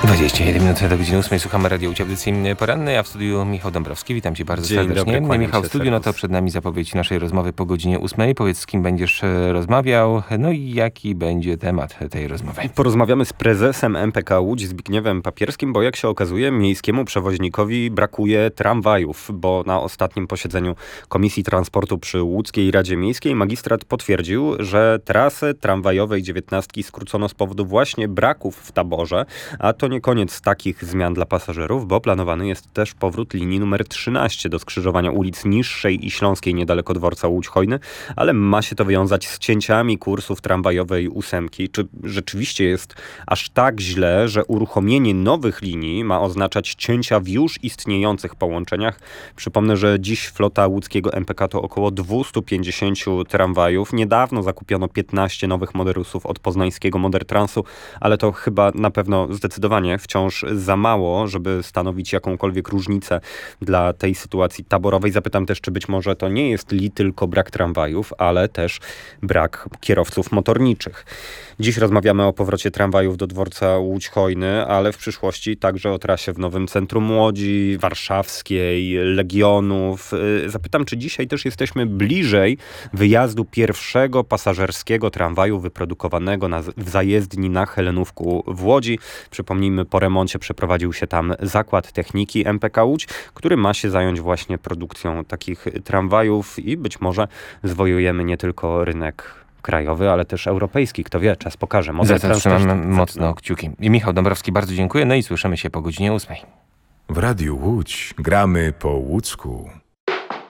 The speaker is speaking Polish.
21 minut do godziny 8. Słuchamy Radio Łódź, audycji porannej, a w studiu Michał Dąbrowski. Witam cię bardzo serdecznie. Michał, w studiu, no to przed nami zapowiedź naszej rozmowy po godzinie 8. Powiedz, z kim będziesz rozmawiał, no i jaki będzie temat tej rozmowy. Porozmawiamy z prezesem MPK Łódź, Zbigniewem Papierskim, bo jak się okazuje, miejskiemu przewoźnikowi brakuje tramwajów, bo na ostatnim posiedzeniu Komisji Transportu przy Łódzkiej Radzie Miejskiej magistrat potwierdził, że trasy tramwajowej 19 skrócono z powodu właśnie braków w taborze, a to nie koniec takich zmian dla pasażerów, bo planowany jest też powrót linii numer 13 do skrzyżowania ulic Niższej i Śląskiej niedaleko dworca Łódź-Hojny, ale ma się to wiązać z cięciami kursów tramwajowej 8. Czy rzeczywiście jest aż tak źle, że uruchomienie nowych linii ma oznaczać cięcia w już istniejących połączeniach? Przypomnę, że dziś flota łódzkiego MPK to około 250 tramwajów. Niedawno zakupiono 15 nowych Moderusów od poznańskiego Modertransu, ale to chyba na pewno zdecydowanie wciąż za mało, żeby stanowić jakąkolwiek różnicę dla tej sytuacji taborowej. Zapytam też, czy być może to nie jest tylko brak tramwajów, ale też brak kierowców motorniczych. Dziś rozmawiamy o powrocie tramwajów do dworca Łódź-Hojny, ale w przyszłości także o trasie w nowym centrum Łodzi, warszawskiej, Legionów. Zapytam, czy dzisiaj też jesteśmy bliżej wyjazdu pierwszego pasażerskiego tramwaju wyprodukowanego w zajezdni na Helenówku w Łodzi. Przypomnijmy, po remoncie przeprowadził się tam zakład techniki MPK Łódź, który ma się zająć właśnie produkcją takich tramwajów i być może zwojujemy nie tylko rynek krajowy, ale też europejski. Kto wie, czas pokaże. Zatem trzymamy mocno kciuki. I Michał Dąbrowski, bardzo dziękuję. No i słyszymy się po godzinie 8. W Radiu Łódź gramy po łódzku.